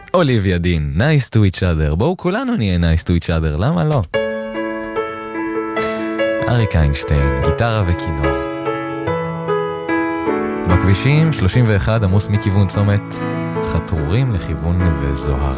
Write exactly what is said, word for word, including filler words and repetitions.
אוליביה דין, nice to each other. בואו כולנו נהיה nice to each other, למה לא? אריק איינשטיין, גיטרה וכינור. בכבישים שלושים ואחת עמוס מכיוון צומת חתרורים לכיוון נווה זוהר.